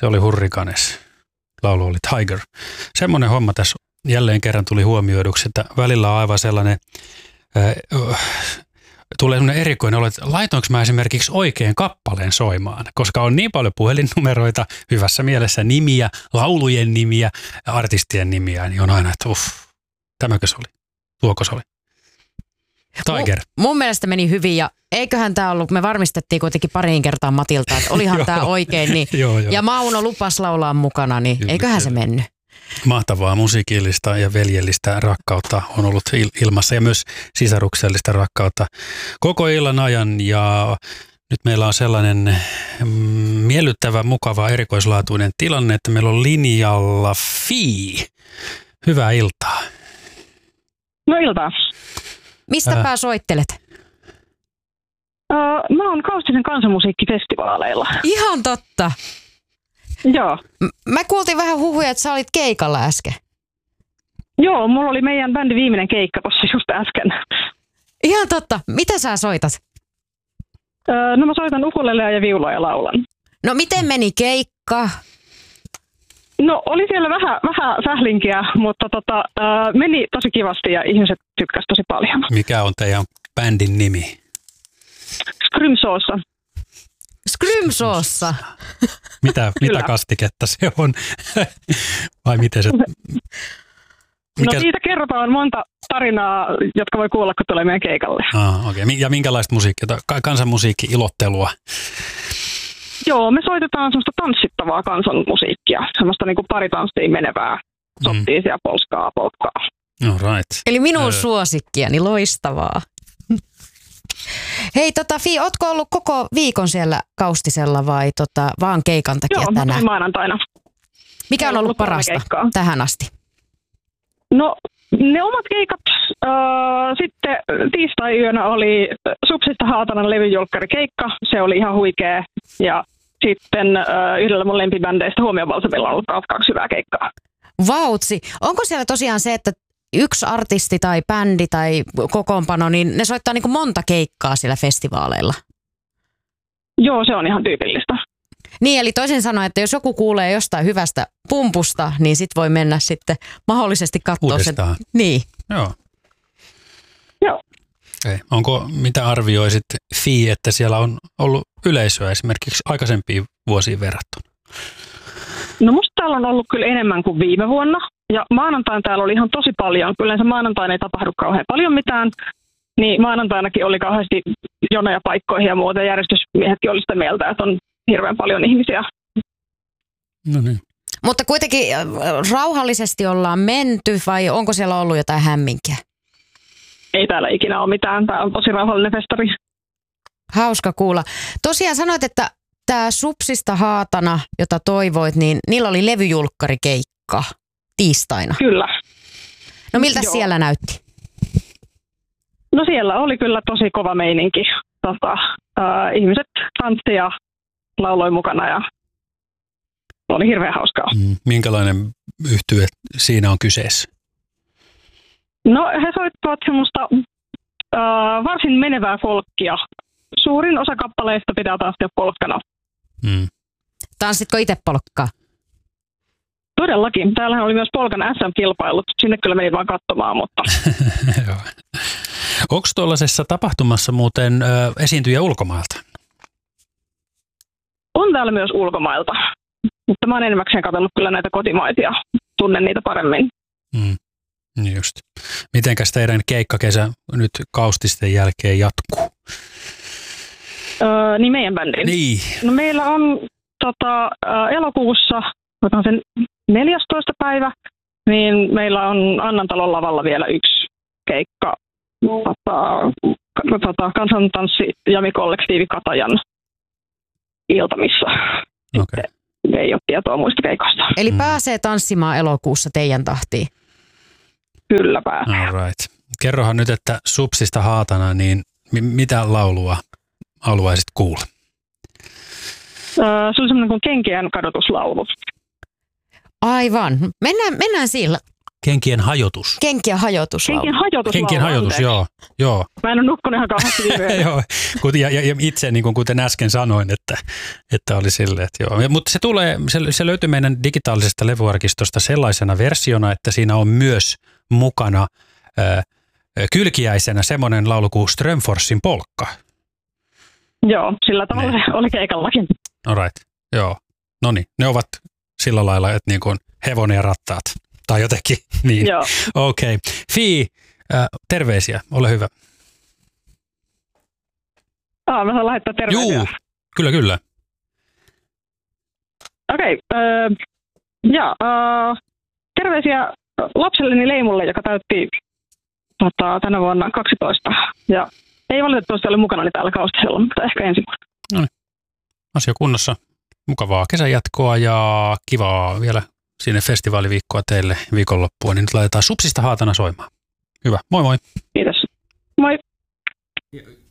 Se oli Hurricanes. Laulu oli Tiger. Semmoinen homma tässä jälleen kerran tuli huomioiduksi, että välillä on aivan sellainen, tulee sellainen erikoinen olo, että laitoinko mä esimerkiksi oikein kappaleen soimaan, koska on niin paljon puhelinnumeroita, hyvässä mielessä nimiä, laulujen nimiä, artistien nimiä, niin on aina, että tämäkö se oli, tuoko se oli. Tiger. Mun mielestä meni hyvin ja eiköhän tämä ollut, me varmistettiin kuitenkin pariin kertaan Matilta, että olihan tämä oikein. Niin, joo. Ja Mauno lupas laulaa mukana, niin eiköhän se mennyt. Mahtavaa musiikillista ja veljellistä rakkautta on ollut ilmassa ja myös sisaruksellista rakkautta koko illan ajan. Ja nyt meillä on sellainen miellyttävä, mukava, erikoislaatuinen tilanne, että meillä on linjalla Fi. Hyvää iltaa. No iltaa. Mistäpä soittelet? Mä oon Kaustisen kansanmusiikkifestivaaleilla. Ihan totta. Joo. Mä kuultiin vähän huhuja, että sä olit keikalla äsken. Joo, mulla oli meidän bändin viimeinen keikka tossa just äsken. Ihan totta. Mitä sä soitat? No mä soitan ukulelea ja viulua ja laulan. No miten meni keikka? No oli siellä vähän sählinkiä, mutta meni tosi kivasti ja ihmiset tykkäsivät tosi paljon. Mikä on teidän bändin nimi? Skrymsoossa. Skrymsoossa. Mitä kastiketta se on? Vai miten se... No siitä kerrotaan monta tarinaa, jotka voi kuulla, kun tulee meidän keikalle. Okay. Ja minkälaista musiikkia? Kansanmusiikki-ilottelua? Joo, me soitetaan semmoista tanssittavaa kansanmusiikkia. Semmoista niinku paritanssiin menevää sottiisia polkkaa. No right. Eli minun suosikkiani, loistavaa. Hei Fi, ootko ollut koko viikon siellä Kaustisella vai vaan keikan takia tänään? Joo, maanantaina. Mikä on ollut parasta tähän asti? No ne omat keikat, sitten tiistai-yönä oli Supsista Haatanan levyjulkkarikeikka, se oli ihan huikea. Ja sitten yhdellä mun lempibändeistä Huomiovalsamilla on ollut kaksi hyvää keikkaa. Vautsi, onko siellä tosiaan se, että yksi artisti tai bändi tai kokoonpano, niin ne soittaa niin kuin monta keikkaa siellä festivaaleilla? Joo, se on ihan tyypillistä. Niin, eli toisin sanoen, että jos joku kuulee jostain hyvästä pumpusta, niin sit voi mennä sitten mahdollisesti katsoa sen. Niin. Joo. Joo. Okay. Onko, mitä arvioisit Fi, että siellä on ollut yleisöä esimerkiksi aikaisempiin vuosiin verrattuna? No musta täällä on ollut kyllä enemmän kuin viime vuonna. Ja maanantaina täällä oli ihan tosi paljon. Yleensä maanantaina ei tapahdu kauhean paljon mitään. Niin maanantainakin oli kauheasti jonoja paikkoihin ja muuta. Järjestysmiehetkin oli sitä mieltä, että on hirveän paljon ihmisiä. No niin. Mutta kuitenkin rauhallisesti ollaan menty vai onko siellä ollut jotain hämminkiä? Ei täällä ikinä ole mitään. Tämä on tosi rauhallinen festari. Hauska kuulla. Tosiaan sanoit, että tämä Supsista Haatana, jota toivoit, niin niillä oli levyjulkkarikeikka tiistaina. Kyllä. No miltä siellä näytti? No siellä oli kyllä tosi kova meininki. Ihmiset tanssi ja lauloi mukana ja oli hirveän hauskaa. Minkälainen yhtye siinä on kyseessä? No he soittavat semmoista varsin menevää folkkia. Suurin osa kappaleista pitää tanssia polkkana. Tanssitko itse polkkaa? Todellakin. Täällähän oli myös polkan SM-kilpailut. Sinne kyllä menin vaan katsomaan, mutta... Onko tuollaisessa tapahtumassa muuten esiintyjä ulkomailta? On täällä myös ulkomailta, mutta mä oon enimmäkseen katsellut kyllä näitä kotimaisia. Tunnen niitä paremmin. Niin just. Mitenkäs teidän keikkakesä nyt Kaustisten jälkeen jatkuu? Niin meidän bändin. Niin. No meillä on elokuussa, otan sen 14. päivä, niin meillä on Annantalon lavalla vielä yksi keikka. Kansantanssi Jami-kollektiivi Katajan iltamissa. Okay. Ei ole tietoa muista keikoista. Eli pääsee tanssimaan elokuussa teidän tahtiin? Kyllä pääsee. All right. Kerrohan nyt, että Supsista Haatana, niin mitä laulua haluaisit kuulla? Se oli semmoinen kuin Kenkien kadotuslaulu. Aivan. Mennään sillä. Kenkien hajotus. Kenkien hajotus. Kenkien hajotus, joo. Mä en ole nukkunut ihan kauheasti viime Joo, ja itse niin kuin kuten äsken sanoin, että oli silleen, että joo. Mutta se löytyy meidän digitaalisesta levyarkistosta sellaisena versiona, että siinä on myös mukana kylkiäisenä semmoinen laulu kuin Strömforsin polkka. Joo, sillä tavalla se oli keikallakin. Alright, joo. Noniin, ne ovat sillä lailla, että niin kuin hevonen ja rattaat. Tai jotenkin, niin. Joo. Okei. Fii, terveisiä, ole hyvä. Mä saan lähettää terveisiä. Juu, kyllä. Okei, terveisiä lapselleni Leimulle, joka täytti tänä vuonna 12. Ja ei valitettavasti ole mukana täällä kaustisella, mutta ehkä ensi vuonna. No niin, asia kunnossa. Mukavaa kesänjatkoa ja kivaa vielä sinne festivaaliviikkoa teille viikonloppua. Niin nyt laitetaan Supsista haatana soimaan. Hyvä, moi moi. Kiitos. Moi.